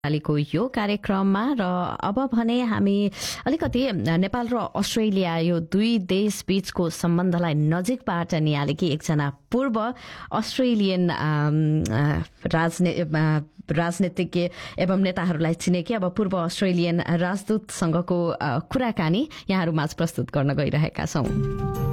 को यो कार्यक्रममा र अब भने हामी अलिकति नेपाल र अस्ट्रेलिया यो दुई देश बीचको सम्बन्धलाई नजिकबाट निहालेकी एकजना पूर्व अस्ट्रेलियन राजनीतिज्ञ एवं नेताहरूलाई चिनेकी अब पूर्व अस्ट्रेलियन राजदूतसँगको कुराकानी यहाँहरू माझ प्रस्तुत गर्न गइरहेका छौं।